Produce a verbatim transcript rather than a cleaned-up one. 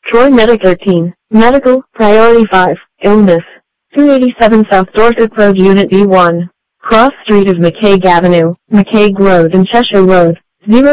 Troy Medic thirteen, Medical, Priority five, Illness. two eighty-seven South Dorset Road Unit B one. Cross Street of McCaig Avenue, McCaig Road and Cheshire Road. zero